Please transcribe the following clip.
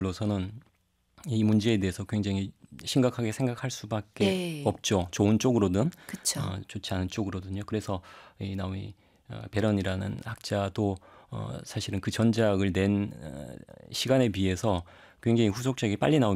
로서는 이 문제에 대해서 굉장히 심각하게 생각할 수밖에 네. 없죠. 좋은 쪽으로든 그쵸. 좋지 않은 쪽으로든요. 그래서 이 나오미 베런이라는 학자도 사실은 그 전작을 낸 시간에 비해서 굉장히 후속작이 빨리 나오면서